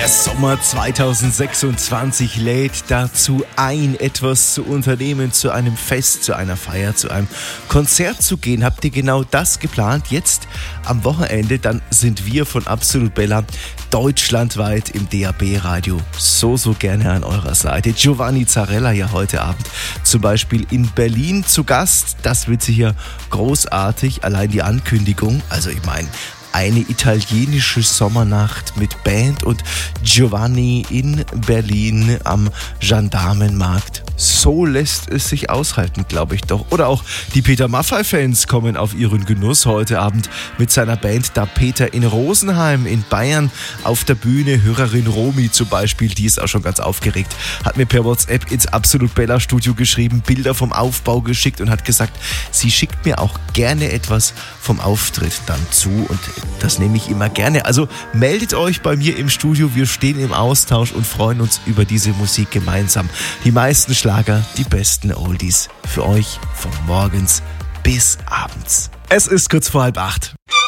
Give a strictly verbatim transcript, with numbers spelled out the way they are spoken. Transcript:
Sommer zweitausendsechsundzwanzig lädt dazu ein, etwas zu unternehmen, zu einem Fest, zu einer Feier, zu einem Konzert zu gehen. Habt ihr genau das geplant? Jetzt am Wochenende, dann sind wir von Absolut Bella deutschlandweit im D A B-Radio so, so gerne an eurer Seite. Giovanni Zarella ja heute Abend zum Beispiel in Berlin zu Gast. Das wird sicher großartig. Allein die Ankündigung, also ich meine, eine italienische Sommernacht mit Band und Giovanni in Berlin am Gendarmenmarkt. So lässt es sich aushalten, glaube ich doch. Oder auch die Peter Maffay-Fans kommen auf ihren Genuss heute Abend mit seiner Band Da Peter in Rosenheim in Bayern auf der Bühne. Hörerin Romi zum Beispiel, die ist auch schon ganz aufgeregt, hat mir per WhatsApp ins Absolut Bella Studio geschrieben, Bilder vom Aufbau geschickt und hat gesagt, sie schickt mir auch gerne etwas vom Auftritt dann zu und das nehme ich immer gerne. Also meldet euch bei mir im Studio, wir stehen im Austausch und freuen uns über diese Musik gemeinsam. Die meisten Schlager, die besten Oldies für euch von morgens bis abends. Es ist kurz vor halb acht.